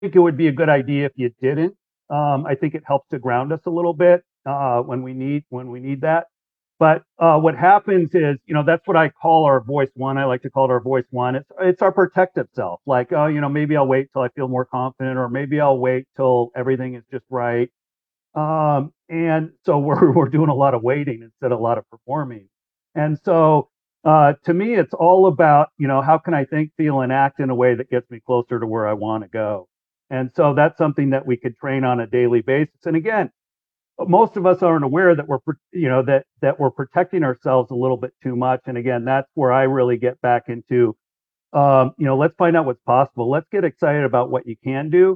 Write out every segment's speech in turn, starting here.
think it would be a good idea if you didn't. I think it helps to ground us a little bit when we need that. But what happens is, that's what I call our voice one. I like to call it our voice one. It's our protective self. Like, oh, maybe I'll wait till I feel more confident, or maybe I'll wait till everything is just right. And so we're doing a lot of waiting instead of a lot of performing. And so to me, it's all about, how can I think, feel, and act in a way that gets me closer to where I want to go. And so that's something that we could train on a daily basis. And again, most of us aren't aware that that we're protecting ourselves a little bit too much. And again, that's where I really get back into let's find out what's possible. Let's get excited about what you can do.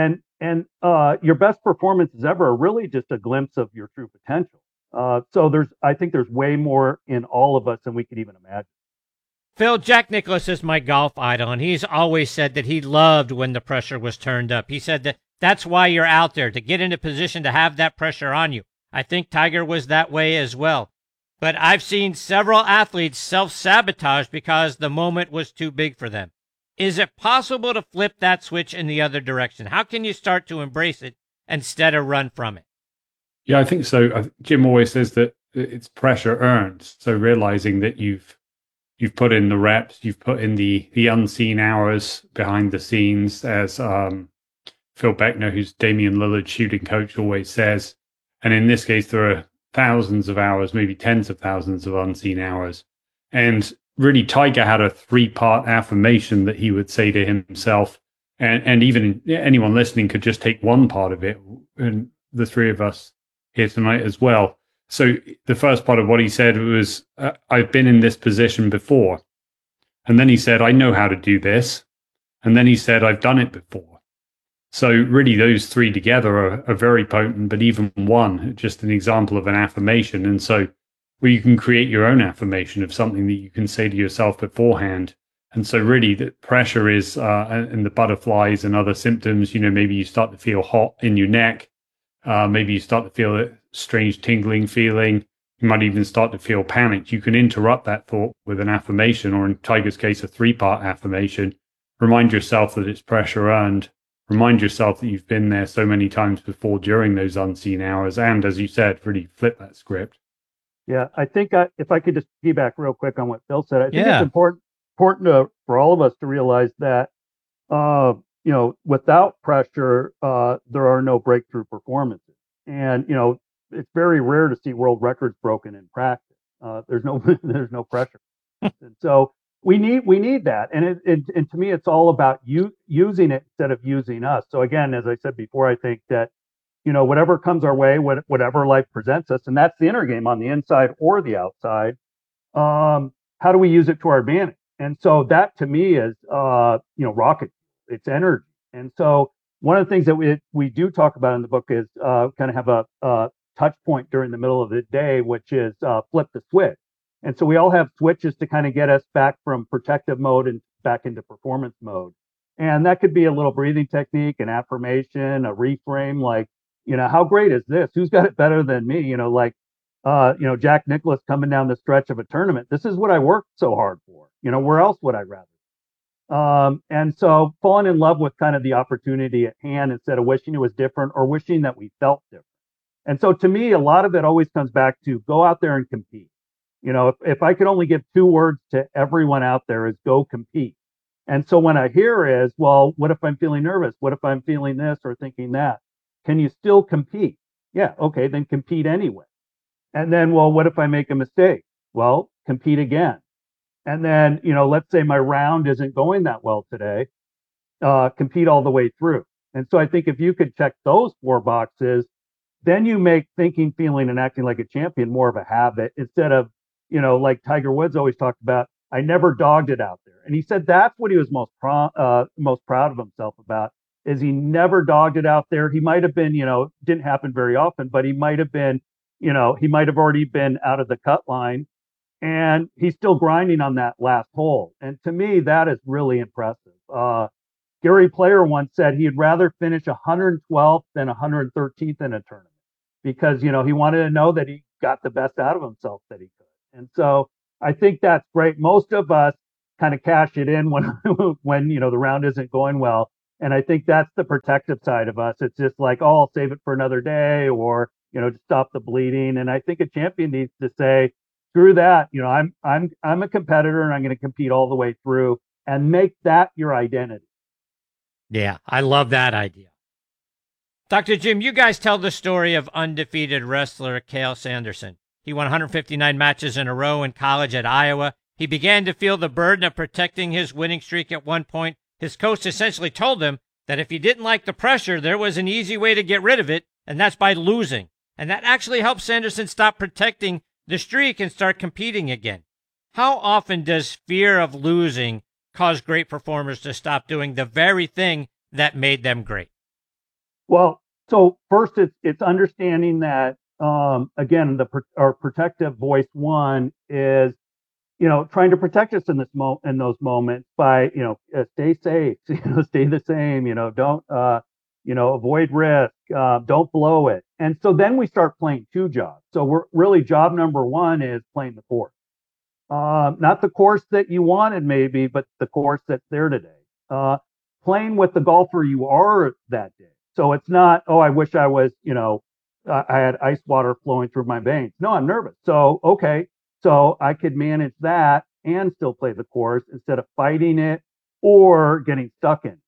And your best performances ever are really just a glimpse of your true potential. So I think there's way more in all of us than we could even imagine. Phil, Jack Nicklaus is my golf idol, and he's always said that he loved when the pressure was turned up. He said that that's why you're out there, to get in a position to have that pressure on you. I think Tiger was that way as well. But I've seen several athletes self-sabotage because the moment was too big for them. Is it possible to flip that switch in the other direction? How can you start to embrace it instead of run from it? Yeah, I think so. Jim always says that it's pressure earned. So realizing that you've put in the reps, you've put in the unseen hours behind the scenes, as Phil Beckner, who's Damian Lillard's shooting coach, always says. And in this case, there are thousands of hours, maybe tens of thousands of unseen hours. And really, Tiger had a 3-part affirmation that he would say to himself. And even anyone listening could just take one part of it, and the three of us here tonight as well. So the first part of what he said was, I've been in this position before. And then he said, I know how to do this. And then he said, I've done it before. So really those three together are very potent, but even one, just an example of an affirmation. And so where you can create your own affirmation of something that you can say to yourself beforehand. And so really the pressure is, and the butterflies and other symptoms, maybe you start to feel hot in your neck. Maybe you start to feel a strange tingling feeling. You might even start to feel panicked. You can interrupt that thought with an affirmation, or in Tiger's case, a 3-part affirmation. Remind yourself that it's pressure earned. Remind yourself that you've been there so many times before during those unseen hours. And as you said, really flip that script. Yeah, I think if I could just piggyback real quick on what Phil said, I think it's Yeah. important for all of us to realize that without pressure, there are no breakthrough performances. And, it's very rare to see world records broken in practice. There's no, there's no pressure. And so we need that. And to me, it's all about using it instead of using us. So again, as I said before, I think that, whatever comes our way, whatever life presents us, and that's the inner game on the inside or the outside. How do we use it to our advantage? And so that to me is, rocket. It's energy. And so one of the things that we do talk about in the book is kind of have a touch point during the middle of the day, which is flip the switch. And so we all have switches to kind of get us back from protective mode and back into performance mode. And that could be a little breathing technique, an affirmation, a reframe, like, how great is this? Who's got it better than me? Jack Nicklaus coming down the stretch of a tournament. This is what I worked so hard for. Where else would I rather? And so falling in love with kind of the opportunity at hand instead of wishing it was different or wishing that we felt different. And so to me, a lot of it always comes back to go out there and compete. If I could only give 2 words to everyone out there, is go compete. And so when I hear is, well, what if I'm feeling nervous? What if I'm feeling this or thinking that? Can you still compete? Yeah. Okay. Then compete anyway. And then, well, what if I make a mistake? Well, compete again. And then, let's say my round isn't going that well today, compete all the way through. And so I think if you could check those 4 boxes, then you make thinking, feeling, and acting like a champion more of a habit instead of, like Tiger Woods always talked about, I never dogged it out there. And he said that's what he was most proud of himself about, is he never dogged it out there. He might have been, didn't happen very often, but he might have been, he might have already been out of the cut line, and he's still grinding on that last hole. And to me, that is really impressive. Gary Player once said he'd rather finish 112th than 113th in a tournament because, he wanted to know that he got the best out of himself that he could. And so I think that's great. Most of us kind of cash it in when, when, the round isn't going well. And I think that's the protective side of us. It's just like, oh, I'll save it for another day, or, to stop the bleeding. And I think a champion needs to say, screw that. I'm a competitor and I'm going to compete all the way through, and make that your identity. Yeah, I love that idea. Dr. Jim, you guys tell the story of undefeated wrestler Cael Sanderson. He won 159 matches in a row in college at Iowa. He began to feel the burden of protecting his winning streak at one point. His coach essentially told him that if he didn't like the pressure, there was an easy way to get rid of it, and that's by losing. And that actually helped Sanderson stop protecting the streak and start competing again. How often does fear of losing cause great performers to stop doing the very thing that made them great? Well, so first it's understanding that, again, our protective voice one is, trying to protect us in those moments by, stay safe, stay the same, don't, avoid risk, don't blow it. And so then we start playing two jobs. So we're really, job number one is playing the course. Not the course that you wanted maybe, but the course that's there today. Playing with the golfer you are that day. So it's not, oh, I wish I was, I had ice water flowing through my veins. No, I'm nervous. So, okay. So I could manage that and still play the course instead of fighting it or getting stuck in.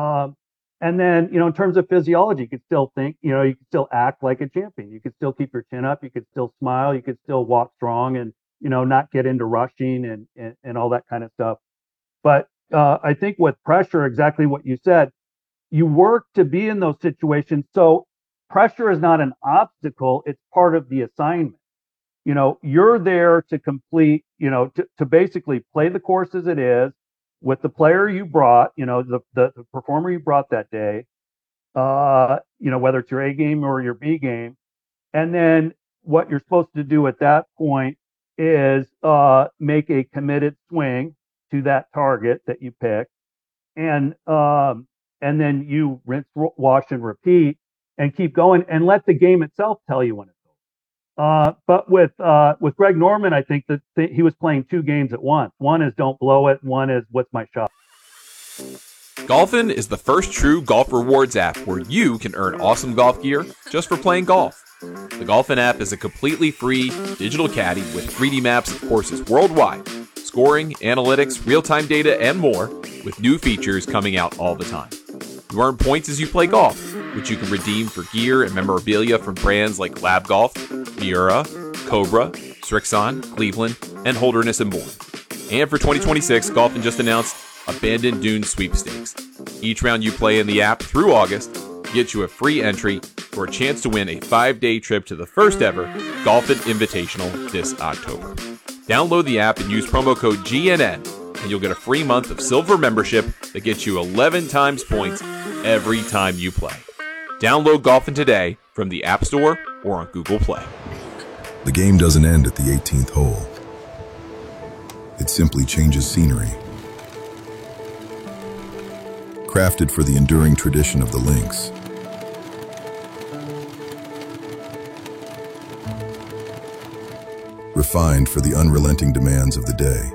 And then, in terms of physiology, you could still think, you could still act like a champion. You could still keep your chin up. You could still smile. You could still walk strong and, not get into rushing and all that kind of stuff. But I think with pressure, exactly what you said, you work to be in those situations. So pressure is not an obstacle. It's part of the assignment. You're there to complete, to basically play the course as it is with the player you brought, the performer you brought that day, whether it's your A game or your B game. And then what you're supposed to do at that point is make a committed swing to that target that you pick. And then you rinse, wash, and repeat and keep going and let the game itself tell you when it's over. But with Greg Norman, I think that he was playing two games at once. One is don't blow it. One is what's my shot. Golfin is the first true golf rewards app where you can earn awesome golf gear just for playing golf. The Golfin app is a completely free digital caddy with 3D maps of courses worldwide, scoring, analytics, real-time data, and more, with new features coming out all the time. You earn points as you play golf, which you can redeem for gear and memorabilia from brands like Lab Golf, Miura, Cobra, Srixon, Cleveland, and Holderness and Bourne. And for 2026, Golfin just announced Abandoned Dunes Sweepstakes. Each round you play in the app through August gets you a free entry for a chance to win a 5-day trip to the first ever Golfin Invitational this October. Download the app and use promo code GNN, and you'll get a free month of silver membership that gets you 11 times points every time you play. Download Golfin today from the App Store or on Google Play. The game doesn't end at the 18th hole. It simply changes scenery. Crafted for the enduring tradition of the links. Refined for the unrelenting demands of the day.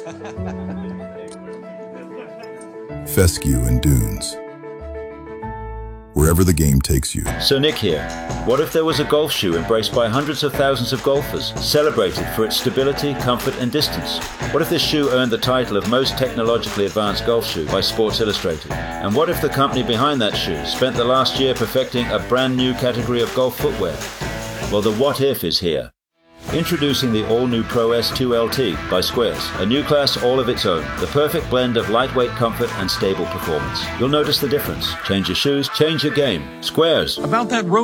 Fescue and Dunes. Wherever the game takes you. So Nick here. What if there was a golf shoe embraced by hundreds of thousands of golfers, celebrated for its stability, comfort, and distance? What if this shoe earned the title of most technologically advanced golf shoe by Sports Illustrated? And what if the company behind that shoe spent the last year perfecting a brand new category of golf footwear? Well, the what if is here. Introducing the all-new Pro S2 LT by Squares, a new class all of its own, the perfect blend of lightweight comfort and stable performance. You'll notice the difference. Change your shoes, change your game. Squares. About that road